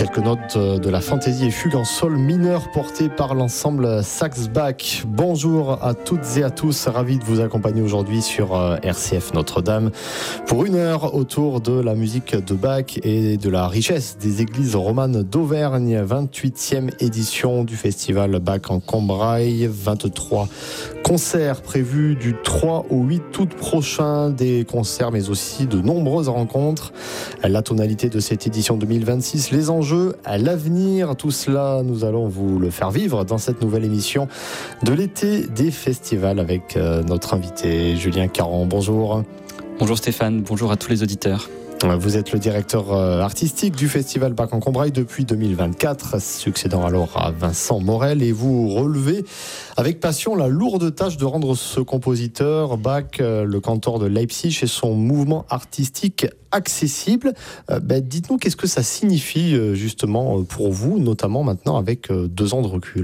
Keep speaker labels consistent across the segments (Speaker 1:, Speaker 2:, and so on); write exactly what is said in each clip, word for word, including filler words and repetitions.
Speaker 1: Quelques notes de la fantaisie et fugue en sol mineur portée par l'ensemble Saxe-Bach. Bonjour à toutes et à tous, ravi de vous accompagner aujourd'hui sur R C F Notre-Dame pour une heure autour de la musique de Bach et de la richesse des églises romanes d'Auvergne. vingt-huitième édition du festival Bach en Combrailles, vingt-trois concerts prévus du trois au huit août prochain, des concerts mais aussi de nombreuses rencontres. La tonalité de cette édition deux mille vingt-six, les enjeux à l'avenir, tout cela nous allons vous le faire vivre dans cette nouvelle émission de l'été des festivals avec notre invité Julien Caron. Bonjour.
Speaker 2: Bonjour Stéphane, bonjour à tous les auditeurs.
Speaker 1: Vous êtes le directeur artistique du festival Bach en Combrailles depuis deux mille vingt-quatre, succédant alors à Vincent Morel, et vous relevez avec passion la lourde tâche de rendre ce compositeur, Bach, le cantor de Leipzig, et son mouvement artistique accessible. Euh, ben, dites-nous, qu'est-ce que ça signifie justement pour vous, notamment maintenant avec deux ans de recul ?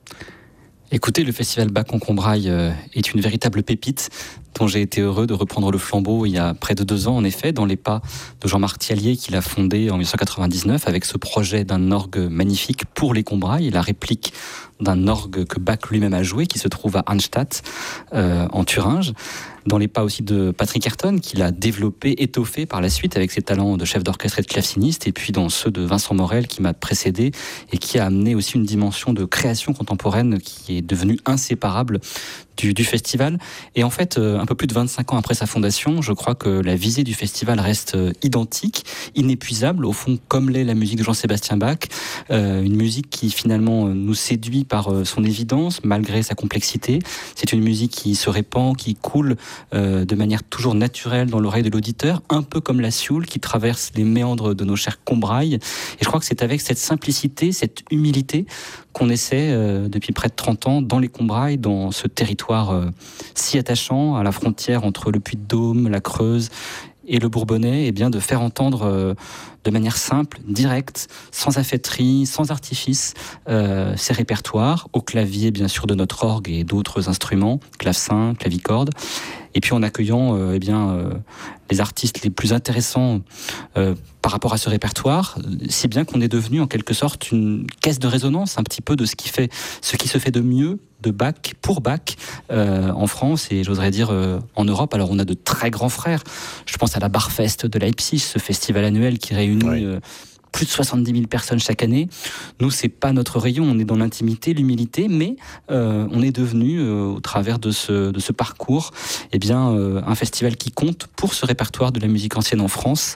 Speaker 2: Écoutez, le festival Bach en Combrailles est une véritable pépite dont j'ai été heureux de reprendre le flambeau il y a près de deux ans, en effet, dans les pas de Jean-Marc Thiallier, qu'il a fondé en dix-neuf cent quatre-vingt-dix-neuf avec ce projet d'un orgue magnifique pour les Combrailles, la réplique d'un orgue que Bach lui-même a joué, qui se trouve à Arnstadt, euh, en Thuringe. Dans les pas aussi de Patrick Ayrton, qu'il a développé, étoffé par la suite avec ses talents de chef d'orchestre et de claveciniste, et puis dans ceux de Vincent Morel, qui m'a précédé et qui a amené aussi une dimension de création contemporaine qui est devenue inséparable du, du festival. Et en fait, un peu plus de vingt-cinq ans après sa fondation, je crois que la visée du festival reste identique, inépuisable, au fond, comme l'est la musique de Jean-Sébastien Bach, euh, une musique qui finalement nous séduit par son évidence, malgré sa complexité. C'est une musique qui se répand, qui coule euh, de manière toujours naturelle dans l'oreille de l'auditeur, un peu comme la Sioule qui traverse les méandres de nos chers Combrailles. Et je crois que c'est avec cette simplicité, cette humilité qu'on essaie euh, depuis près de trente ans dans les Combrailles, dans ce territoire euh, si attachant à la frontière entre le Puy-de-Dôme, la Creuse et le Bourbonnais, et bien de faire entendre euh, de manière simple, directe, sans affaîtrie, sans artifice, euh, ces répertoires, au clavier bien sûr de notre orgue et d'autres instruments, clavecin, clavicorde, et puis en accueillant euh, eh bien, euh, les artistes les plus intéressants euh, par rapport à ce répertoire, si bien qu'on est devenu en quelque sorte une caisse de résonance un petit peu de ce qui, fait, ce qui se fait de mieux de Bach, pour Bach, euh, en France et j'oserais dire euh, en Europe. Alors on a de très grands frères, je pense à la Barfest de Leipzig, ce festival annuel qui réunit oui. euh, plus de soixante-dix mille personnes chaque année. Nous, c'est pas notre rayon, on est dans l'intimité, l'humilité, mais euh, on est devenu, euh, au travers de ce, de ce parcours, eh bien, euh, un festival qui compte pour ce répertoire de la musique ancienne en France.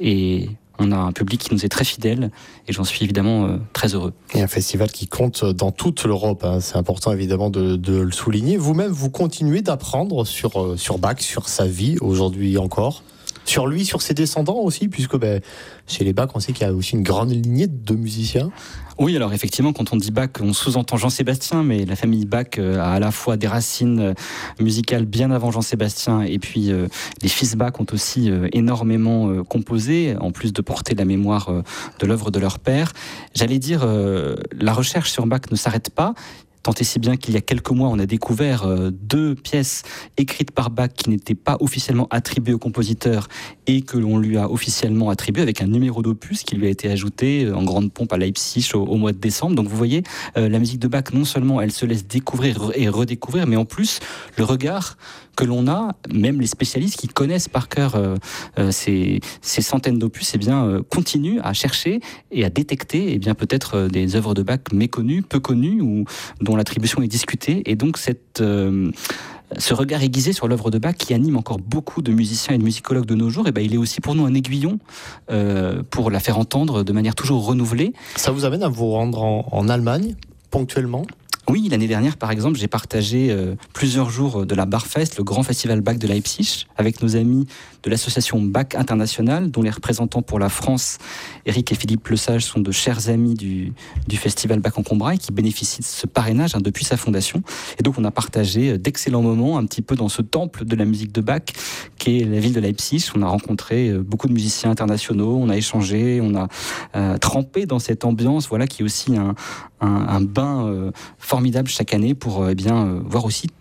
Speaker 2: Et on a un public qui nous est très fidèle et j'en suis évidemment euh, très heureux.
Speaker 1: Et un festival qui compte dans toute l'Europe, hein. C'est important évidemment de, de le souligner. Vous-même, vous continuez d'apprendre sur, sur Bach, sur sa vie aujourd'hui encore, sur lui, sur ses descendants aussi, puisque ben, chez les Bach, on sait qu'il y a aussi une grande lignée de musiciens.
Speaker 2: Oui, alors effectivement, quand on dit Bach, on sous-entend Jean-Sébastien, mais la famille Bach a à la fois des racines musicales bien avant Jean-Sébastien, et puis euh, les fils Bach ont aussi euh, énormément euh, composé, en plus de porter la mémoire euh, de l'œuvre de leur père. J'allais dire, euh, la recherche sur Bach ne s'arrête pas. Tant et si bien qu'il y a quelques mois, on a découvert euh, deux pièces écrites par Bach qui n'étaient pas officiellement attribuées au compositeur et que l'on lui a officiellement attribuées avec un numéro d'opus qui lui a été ajouté euh, en grande pompe à Leipzig au, au mois de décembre. Donc vous voyez, euh, la musique de Bach, non seulement elle se laisse découvrir et redécouvrir, mais en plus, le regard que l'on a, même les spécialistes qui connaissent par cœur euh, euh, ces, ces centaines d'opus, eh bien, euh, continuent à chercher et à détecter eh bien, peut-être euh, des œuvres de Bach méconnues, peu connues, ou dont l'attribution est discutée. Et donc, cette, euh, ce regard aiguisé sur l'œuvre de Bach qui anime encore beaucoup de musiciens et de musicologues de nos jours, eh bien, il est aussi pour nous un aiguillon euh, pour la faire entendre de manière toujours renouvelée.
Speaker 1: Ça vous amène à vous rendre en, en Allemagne, ponctuellement ?
Speaker 2: Oui, l'année dernière, par exemple, j'ai partagé euh, plusieurs jours de la Barfest, le grand festival Bach de Leipzig, avec nos amis de l'association Bach International, dont les représentants pour la France, Eric et Philippe Lesage, sont de chers amis du, du festival Bach en Combrailles, qui bénéficient de ce parrainage hein, depuis sa fondation. Et donc, on a partagé d'excellents moments un petit peu dans ce temple de la musique de Bach, qui est la ville de Leipzig. On a rencontré beaucoup de musiciens internationaux, on a échangé, on a euh, trempé dans cette ambiance, voilà, qui est aussi un, un, un bain euh, formidable chaque année pour euh, eh bien, euh, voir aussi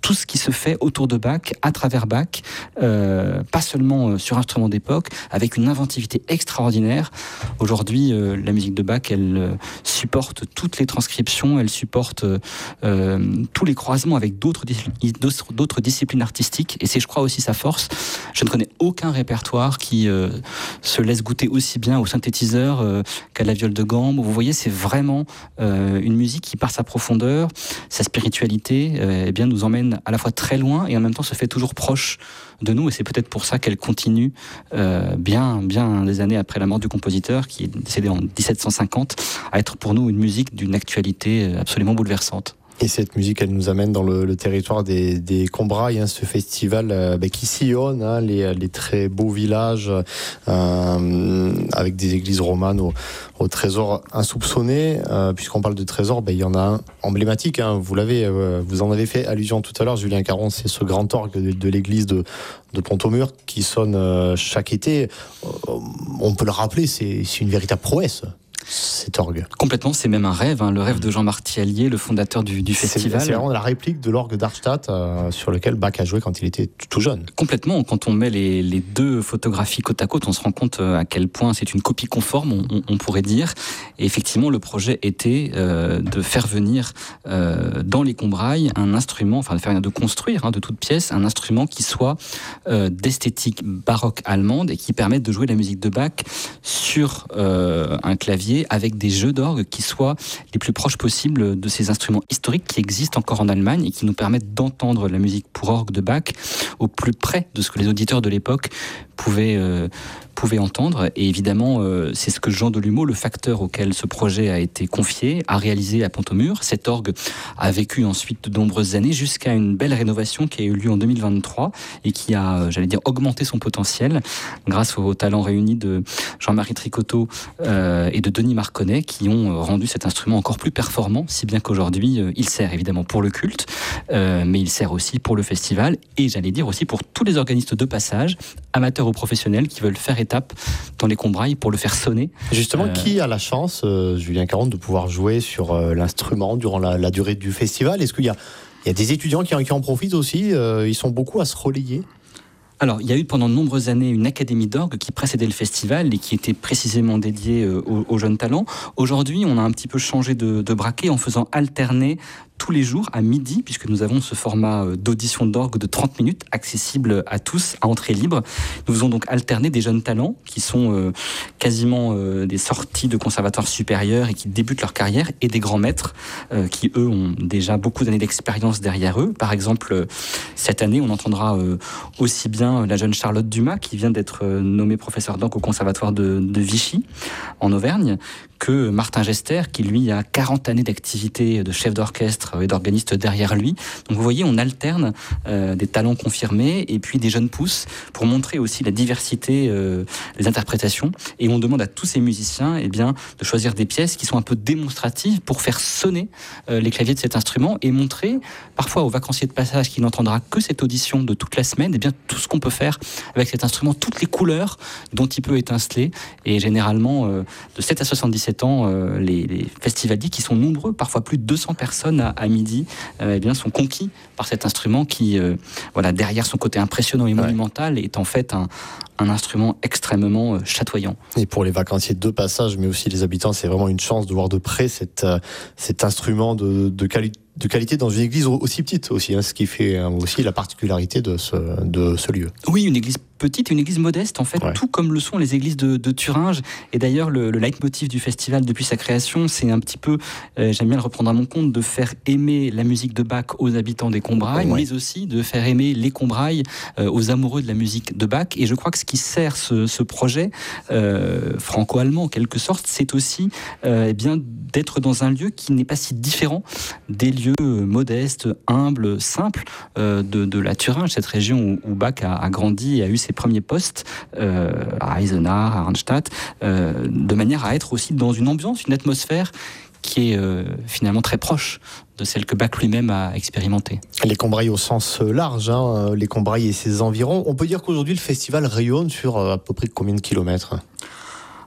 Speaker 2: tout ce qui se fait autour de Bach, à travers Bach, euh, pas seulement euh, sur instruments d'époque, avec une inventivité extraordinaire. Aujourd'hui, euh, la musique de Bach, elle euh, supporte toutes les transcriptions, elle supporte euh, tous les croisements avec d'autres, d'autres, d'autres disciplines artistiques, et c'est, je crois, aussi sa force. Je ne connais aucun répertoire qui euh, se laisse goûter aussi bien au synthétiseur euh, qu'à la viole de gambe. Vous voyez, c'est vraiment euh, une musique qui, par sa profondeur, sa spiritualité, euh, eh bien, nous emmène à la fois très loin et en même temps se fait toujours proche de nous, et c'est peut-être pour ça qu'elle continue euh, bien, bien des années après la mort du compositeur, qui est décédé en dix-sept cent cinquante, à être pour nous une musique d'une actualité absolument bouleversante.
Speaker 1: Et cette musique, elle nous amène dans le, le territoire des, des Combrailles, hein, ce festival euh, bah, qui sillonne hein, les, les très beaux villages euh, avec des églises romanes au, au trésor insoupçonné. Euh, puisqu'on parle de trésor, bah, il y en a un emblématique. Hein, vous l'avez, euh, vous en avez fait allusion tout à l'heure, Julien Caron. C'est ce grand orgue de, de l'église de, de Pont-au-Mur qui sonne euh, chaque été. Euh, on peut le rappeler, c'est, c'est une véritable prouesse. Cet orgue.
Speaker 2: Complètement, c'est même un rêve, hein, le rêve de Jean-Marc Thiallier, le fondateur du, du
Speaker 1: c'est,
Speaker 2: festival.
Speaker 1: C'est vraiment la réplique de l'orgue d'Arstadt euh, sur lequel Bach a joué quand il était tout jeune.
Speaker 2: Complètement, quand on met les, les deux photographies côte à côte, on se rend compte à quel point c'est une copie conforme, on, on, on pourrait dire. Et effectivement, le projet était euh, de faire venir euh, dans les Combrailles un instrument, enfin de faire de construire hein, de toute pièce un instrument qui soit euh, d'esthétique baroque allemande et qui permette de jouer la musique de Bach sur euh, un clavier avec des jeux d'orgue qui soient les plus proches possibles de ces instruments historiques qui existent encore en Allemagne et qui nous permettent d'entendre la musique pour orgue de Bach au plus près de ce que les auditeurs de l'époque pouvaient, euh, pouvaient entendre. Et évidemment, euh, c'est ce que Jean Delumeau, le facteur auquel ce projet a été confié, a réalisé à Pont-au-Mur. Cet orgue a vécu ensuite de nombreuses années jusqu'à une belle rénovation qui a eu lieu en deux mille vingt-trois et qui a, j'allais dire, augmenté son potentiel grâce aux talents réunis de Jean-Marie Tricotteau euh, et de Denis Marconnet qui ont rendu cet instrument encore plus performant, si bien qu'aujourd'hui, euh, il sert évidemment pour le culte, euh, mais il sert aussi pour le festival et j'allais dire aussi pour tous les organistes de passage, amateurs ou professionnels qui veulent faire étape dans les Combrailles pour le faire sonner.
Speaker 1: Justement, euh... qui a la chance, euh, Julien Caron, de pouvoir jouer sur euh, l'instrument durant la, la durée du festival? Est-ce qu'il y a, il y a des étudiants qui en, qui en profitent aussi? euh, Ils sont beaucoup à se relayer?
Speaker 2: Alors, il y a eu pendant de nombreuses années une académie d'orgue qui précédait le festival et qui était précisément dédiée euh, aux, aux jeunes talents. Aujourd'hui, on a un petit peu changé de, de braquet en faisant alterner tous les jours à midi, puisque nous avons ce format d'audition d'orgue de trente minutes, accessible à tous, à entrée libre. Nous faisons donc alterner des jeunes talents qui sont euh, quasiment euh, des sorties de conservatoires supérieurs et qui débutent leur carrière, et des grands maîtres euh, qui, eux, ont déjà beaucoup d'années d'expérience derrière eux. Par exemple, euh, cette année, on entendra euh, aussi bien la jeune Charlotte Dumas, qui vient d'être euh, nommée professeure d'orgue au conservatoire de, de Vichy, en Auvergne, que Martin Gester, qui lui a quarante années d'activité de chef d'orchestre et d'organiste derrière lui. Donc vous voyez, on alterne euh, des talents confirmés et puis des jeunes pousses pour montrer aussi la diversité euh, des interprétations. Et on demande à tous ces musiciens eh bien, de choisir des pièces qui sont un peu démonstratives pour faire sonner euh, les claviers de cet instrument et montrer parfois aux vacanciers de passage qui n'entendra que cette audition de toute la semaine, eh bien, tout ce qu'on peut faire avec cet instrument, toutes les couleurs dont il peut étinceler. Et généralement, euh, de sept à soixante-dix-sept ans, euh, les, les festivaliers qui sont nombreux, parfois plus de deux cents personnes à, à midi, euh, eh bien, sont conquis par cet instrument qui, euh, voilà, derrière son côté impressionnant et monumental, ouais. est en fait un, un instrument extrêmement euh, chatoyant.
Speaker 1: Et pour les vacanciers de passage, mais aussi les habitants, c'est vraiment une chance de voir de près cet, euh, cet instrument de, de qualité. de qualité dans une église aussi petite aussi, hein, ce qui fait hein, aussi la particularité de ce, de ce lieu.
Speaker 2: Oui, une église petite, une église modeste en fait, ouais. tout comme le sont les églises de, de Thuringe. Et d'ailleurs, le, le leitmotiv du festival depuis sa création, c'est un petit peu, euh, j'aime bien le reprendre à mon compte, de faire aimer la musique de Bach aux habitants des Combrailles, ouais. mais aussi de faire aimer les Combrailles euh, aux amoureux de la musique de Bach. Et je crois que ce qui sert ce, ce projet euh, franco-allemand en quelque sorte, c'est aussi euh, eh bien, d'être dans un lieu qui n'est pas si différent des lieux modeste, humble, simple euh, de, de la Thuringe, cette région où, où Bach a, a grandi et a eu ses premiers postes euh, à Eisenach, à Arnstadt, euh, de manière à être aussi dans une ambiance, une atmosphère qui est euh, finalement très proche de celle que Bach lui-même a expérimentée.
Speaker 1: Les Combrailles au sens large, hein, les Combrailles et ses environs. On peut dire qu'aujourd'hui le festival rayonne sur à peu près combien de kilomètres ?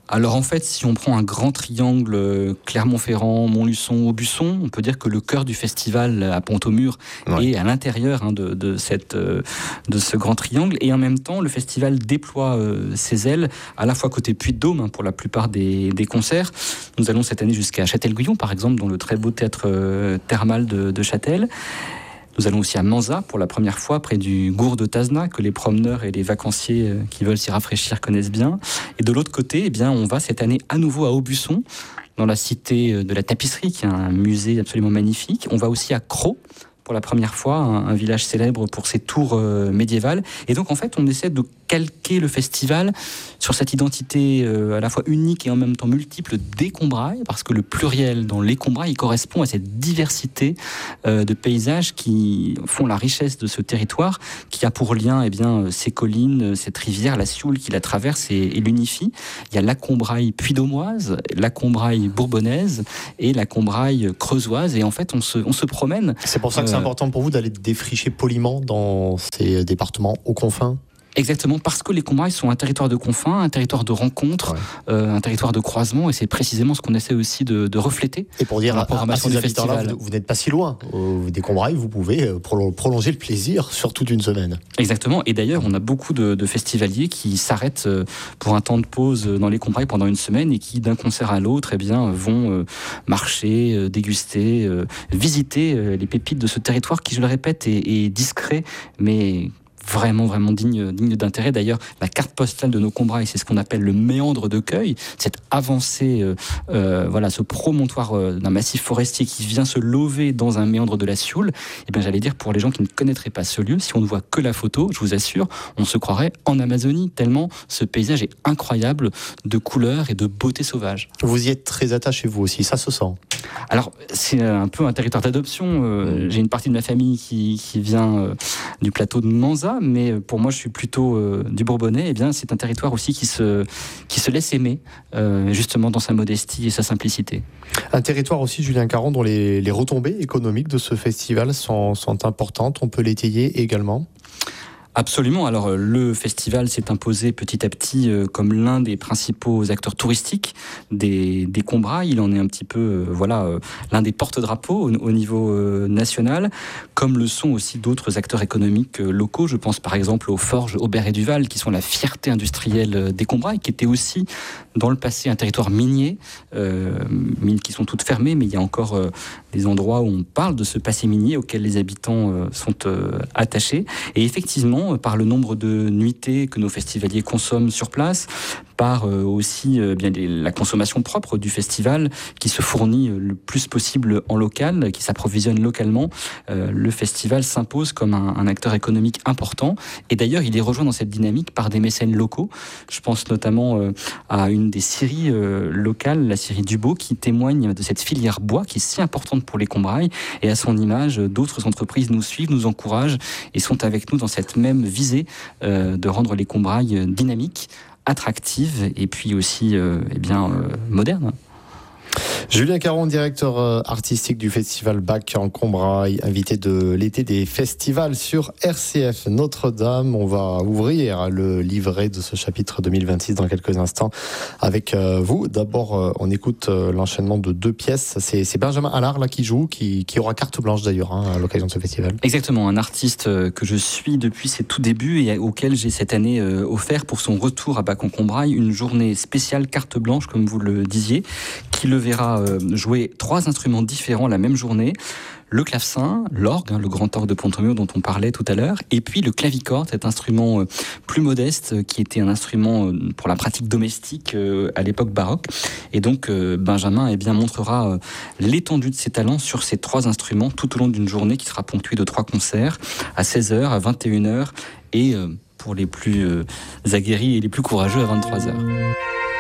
Speaker 2: Alors en fait, si on prend un grand triangle euh, Clermont-Ferrand, Montluçon, Aubusson, on peut dire que le cœur du festival à Pont-au-Mur ouais. est à l'intérieur hein, de, de, cette, euh, de ce grand triangle. Et en même temps, le festival déploie euh, ses ailes à la fois côté Puy-de-Dôme hein, pour la plupart des, des concerts. Nous allons cette année jusqu'à Châtel-Guyon, par exemple, dans le très beau théâtre euh, thermal de, de Châtel. Nous allons aussi à Manza pour la première fois, près du Gour de Tazna, que les promeneurs et les vacanciers qui veulent s'y rafraîchir connaissent bien. Et de l'autre côté, eh bien, on va cette année à nouveau à Aubusson, dans la cité de la tapisserie, qui est un musée absolument magnifique. On va aussi à Crau, pour la première fois, un, un village célèbre pour ses tours euh, médiévales. Et donc, en fait, on essaie de calquer le festival sur cette identité euh, à la fois unique et en même temps multiple des Combrailles, parce que le pluriel dans les Combrailles correspond à cette diversité euh, de paysages qui font la richesse de ce territoire, qui a pour lien eh bien, ces collines, cette rivière, la Sioule qui la traverse et, et l'unifie. Il y a la Combraille puy-de-dômoise, la Combraille bourbonnaise et la Combraille creusoise. Et en fait, on se, on se promène.
Speaker 1: C'est pour ça que c'est important pour vous d'aller défricher poliment dans ces départements aux confins ?
Speaker 2: Exactement, parce que les Combrailles sont un territoire de confins, un territoire de rencontres, ouais. euh, un territoire de croisement, et c'est précisément ce qu'on essaie aussi de, de refléter.
Speaker 1: Et pour dire à, à ces habitants-là, vous, vous n'êtes pas si loin euh, des Combrailles, vous pouvez prolonger le plaisir sur toute une semaine.
Speaker 2: Exactement, et d'ailleurs on a beaucoup de, de festivaliers qui s'arrêtent pour un temps de pause dans les Combrailles pendant une semaine et qui d'un concert à l'autre eh bien, vont euh, marcher, euh, déguster, euh, visiter euh, les pépites de ce territoire qui, je le répète, est, est discret, mais vraiment, vraiment digne, digne d'intérêt. D'ailleurs, la carte postale de nos Combrailles, c'est ce qu'on appelle le méandre de Cueil, cette avancée, euh, euh, voilà, ce promontoire euh, d'un massif forestier qui vient se lover dans un méandre de la Sioule. Et bien, j'allais dire, pour les gens qui ne connaîtraient pas ce lieu, si on ne voit que la photo, je vous assure, on se croirait en Amazonie, tellement ce paysage est incroyable de couleurs et de beauté sauvage.
Speaker 1: Vous y êtes très attaché, vous aussi, ça se sent.
Speaker 2: Alors, c'est un peu un territoire d'adoption. Euh, j'ai une partie de ma famille qui, qui vient euh, du plateau de Manza, mais pour moi, je suis plutôt euh, du Bourbonnais. Eh bien, c'est un territoire aussi qui se, qui se laisse aimer, euh, justement dans sa modestie et sa simplicité.
Speaker 1: Un territoire aussi, Julien Caron, dont les, les retombées économiques de ce festival sont, sont importantes. On peut l'étayer également ?
Speaker 2: Absolument. Alors, le festival s'est imposé petit à petit euh, comme l'un des principaux acteurs touristiques des, des Combrailles. Il en est un petit peu, euh, voilà, euh, l'un des porte-drapeaux au, au niveau euh, national, comme le sont aussi d'autres acteurs économiques euh, locaux. Je pense par exemple aux forges Aubert et Duval, qui sont la fierté industrielle des Combrailles, qui étaient aussi dans le passé un territoire minier, euh, mines qui sont toutes fermées, mais il y a encore euh, des endroits où on parle de ce passé minier auquel les habitants euh, sont euh, attachés. Et effectivement, par le nombre de nuitées que nos festivaliers consomment sur place, par euh, aussi euh, bien les, la consommation propre du festival qui se fournit le plus possible en local, qui s'approvisionne localement. Euh, le festival s'impose comme un, un acteur économique important. Et d'ailleurs, il est rejoint dans cette dynamique par des mécènes locaux. Je pense notamment euh, à une des scieries euh, locales, la scierie Dubo, qui témoigne de cette filière bois qui est si importante pour les Combrailles. Et à son image, d'autres entreprises nous suivent, nous encouragent et sont avec nous dans cette même visée euh, de rendre les Combrailles dynamiques, attractive et puis aussi euh, eh bien, euh, moderne.
Speaker 1: Julien Caron, directeur artistique du Festival Bach en Combrailles, invité de l'été des festivals sur R C F Notre-Dame. On va ouvrir le livret de ce chapitre deux mille vingt-six dans quelques instants avec vous. D'abord, on écoute l'enchaînement de deux pièces. C'est, c'est Benjamin Allard là, qui joue, qui, qui aura carte blanche d'ailleurs hein, à l'occasion de ce festival.
Speaker 2: Exactement, un artiste que je suis depuis ses tout débuts et auquel j'ai cette année offert pour son retour à Bach en Combrailles une journée spéciale carte blanche, comme vous le disiez, qui le verra jouer trois instruments différents la même journée. Le clavecin, l'orgue, hein, le grand orgue de Pont-au-Mur dont on parlait tout à l'heure, et puis le clavicorde, cet instrument euh, plus modeste, euh, qui était un instrument euh, pour la pratique domestique euh, à l'époque baroque. Et donc euh, Benjamin eh bien, montrera euh, l'étendue de ses talents sur ces trois instruments tout au long d'une journée qui sera ponctuée de trois concerts à seize heures, à vingt et une heures et euh, pour les plus euh, aguerris et les plus courageux à vingt-trois heures.